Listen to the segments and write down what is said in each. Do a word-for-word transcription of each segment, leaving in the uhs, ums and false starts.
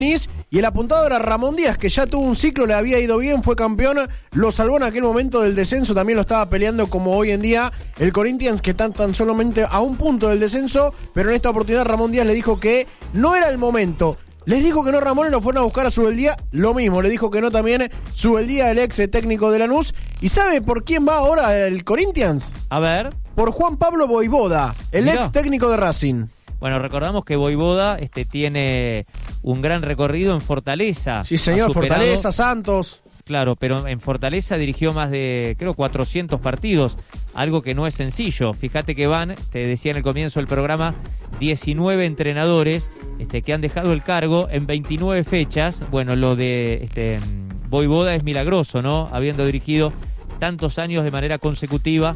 Y el apuntado era Ramón Díaz, que ya tuvo un ciclo, le había ido bien, fue campeón, lo salvó en aquel momento del descenso, también lo estaba peleando como hoy en día el Corinthians, que están tan solamente a un punto del descenso, pero en esta oportunidad Ramón Díaz le dijo que no era el momento. Les dijo que no Ramón y lo fueron a buscar a Subeldía, lo mismo, le dijo que no también Subeldía, el ex técnico de Lanús. ¿Y sabe por quién va ahora el Corinthians? A ver. Por Juan Pablo Voivoda, el Mirá. ex técnico de Racing. Bueno, recordamos que Voivoda este, tiene un gran recorrido en Fortaleza. Sí, señor, Fortaleza, Santos. Claro, pero en Fortaleza dirigió más de, creo, cuatrocientos partidos, algo que no es sencillo. Fíjate que van, te decía en el comienzo del programa, diecinueve entrenadores este, que han dejado el cargo en veintinueve fechas. Bueno, lo de este, Voivoda es milagroso, ¿no? Habiendo dirigido tantos años de manera consecutiva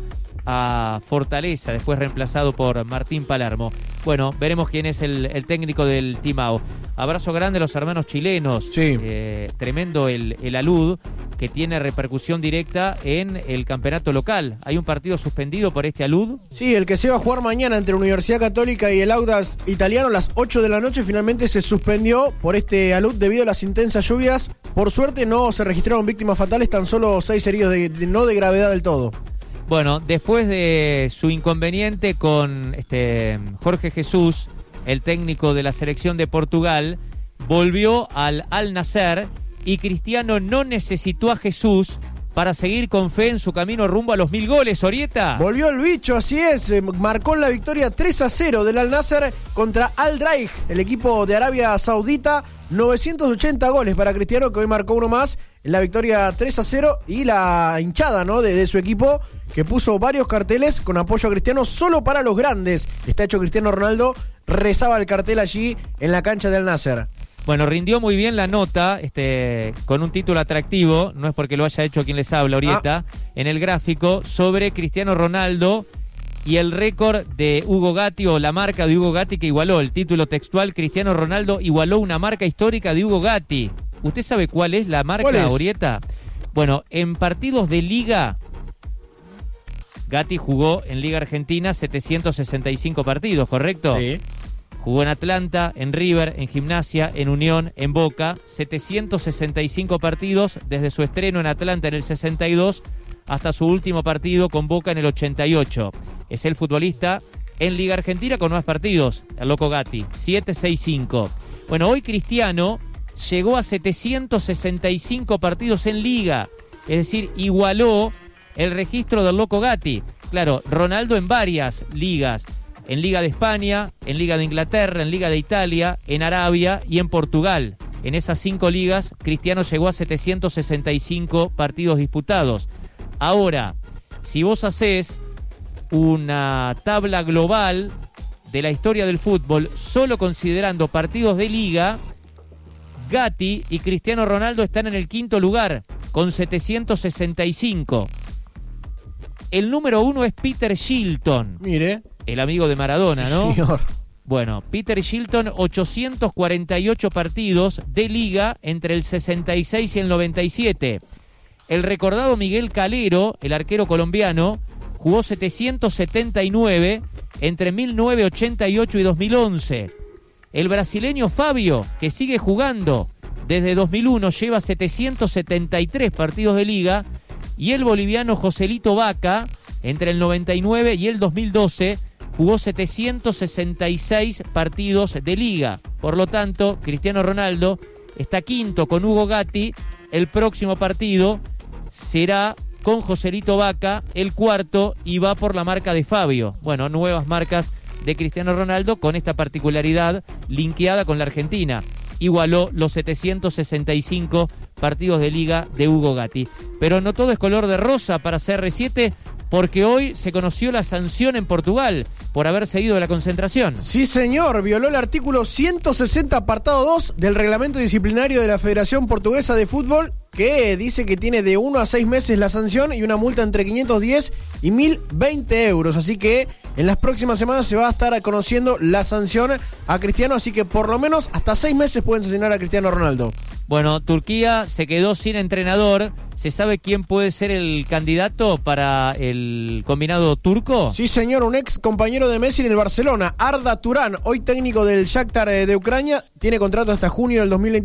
a Fortaleza, después reemplazado por Martín Palermo. Bueno, veremos quién es el, el técnico del Timao. Abrazo grande a los hermanos chilenos. Sí. Eh, tremendo el, el alud, que tiene repercusión directa en el campeonato local. Hay un partido suspendido por este alud. Sí, el que se va a jugar mañana entre Universidad Católica y el Audax Italiano a las ocho de la noche finalmente se suspendió por este alud debido a las intensas lluvias. Por suerte no se registraron víctimas fatales, tan solo seis heridos, de, de, no de gravedad del todo. Bueno, después de su inconveniente con este Jorge Jesús, el técnico de la selección de Portugal, volvió al Al-Nassr y Cristiano no necesitó a Jesús para seguir con fe en su camino rumbo a los mil goles, Orieta. Volvió el bicho, así es, marcó la victoria tres a cero del Al-Nassr contra Al-Draih, el equipo de Arabia Saudita. novecientos ochenta goles para Cristiano, que hoy marcó uno más en la victoria tres a cero, y la hinchada, ¿no?, de, de su equipo, que puso varios carteles con apoyo a Cristiano solo para los grandes. Está hecho Cristiano Ronaldo, rezaba el cartel allí en la cancha del Al-Nassr. Bueno, rindió muy bien la nota, este, con un título atractivo, no es porque lo haya hecho quien les habla, Orieta, ah. en el gráfico, sobre Cristiano Ronaldo y el récord de Hugo Gatti, o la marca de Hugo Gatti que igualó. El título textual: Cristiano Ronaldo igualó una marca histórica de Hugo Gatti. ¿Usted sabe cuál es la marca, ¿Cuál es? Orieta? Bueno, en partidos de liga, Gatti jugó en Liga Argentina setecientos sesenta y cinco partidos, ¿correcto? Sí. Jugó en Atlanta, en River, en Gimnasia, en Unión, en Boca. setecientos sesenta y cinco partidos desde su estreno en Atlanta en el sesenta y dos hasta su último partido con Boca en el ochenta y ocho. Es el futbolista en Liga Argentina con más partidos, el loco Gatti, setecientos sesenta y cinco. Bueno, hoy Cristiano llegó a setecientos sesenta y cinco partidos en Liga, es decir, igualó el registro del loco Gatti. Claro, Ronaldo en varias ligas, en Liga de España, en Liga de Inglaterra, en Liga de Italia, en Arabia y en Portugal. En esas cinco ligas, Cristiano llegó a setecientos sesenta y cinco partidos disputados. Ahora, si vos hacés una tabla global de la historia del fútbol, solo considerando partidos de liga, Gatti y Cristiano Ronaldo están en el quinto lugar, con setecientos sesenta y cinco. El número uno es Peter Shilton. Mire. El amigo de Maradona, Sí, ¿no? señor. Bueno, Peter Shilton, ochocientos cuarenta y ocho partidos de liga entre el sesenta y seis y el noventa y siete. El recordado Miguel Calero, el arquero colombiano, jugó setecientos setenta y nueve entre mil novecientos ochenta y ocho y dos mil once. El brasileño Fabio, que sigue jugando desde dos mil uno, lleva setecientos setenta y tres partidos de liga. Y el boliviano Joselito Vaca, entre el noventa y nueve y el dos mil doce, jugó setecientos sesenta y seis partidos de liga. Por lo tanto, Cristiano Ronaldo está quinto con Hugo Gatti. El próximo partido será con Joselito Vaca, el cuarto, y va por la marca de Fabio. Bueno, nuevas marcas de Cristiano Ronaldo con esta particularidad linkeada con la Argentina. Igualó los setecientos sesenta y cinco partidos de liga de Hugo Gatti. Pero no todo es color de rosa para C R siete, porque hoy se conoció la sanción en Portugal por haber seguido la concentración. Sí, señor, violó el artículo ciento sesenta apartado dos del reglamento disciplinario de la Federación Portuguesa de Fútbol, que dice que tiene de uno a seis meses la sanción y una multa entre quinientos diez y mil veinte euros. Así que en las próximas semanas se va a estar conociendo la sanción a Cristiano, así que por lo menos hasta seis meses pueden sancionar a Cristiano Ronaldo. Bueno, Turquía se quedó sin entrenador. ¿Se sabe quién puede ser el candidato para el combinado turco? Sí, señor, un ex compañero de Messi en el Barcelona, Arda Turán, hoy técnico del Shakhtar de Ucrania, tiene contrato hasta junio del dos mil veintitrés.